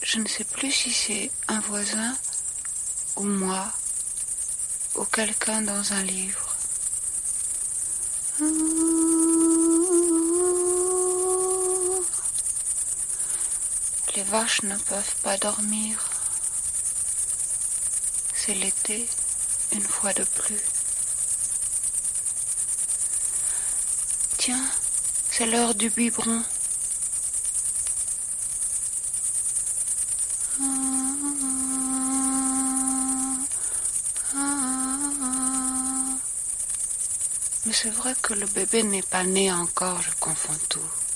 Je ne sais plus si c'est un voisin ou moi ou quelqu'un dans un livre. Les vaches ne peuvent pas dormir. C'est l'été, une fois de plus. Tiens, c'est l'heure du biberon. Mais c'est vrai que le bébé n'est pas né encore, je confonds tout.